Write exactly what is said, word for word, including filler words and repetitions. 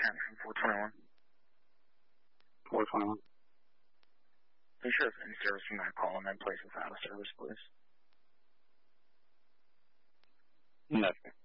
Anderson, four twenty-one. four twenty-one. Be sure it's in service from that call and then place us out of service, please. Okay.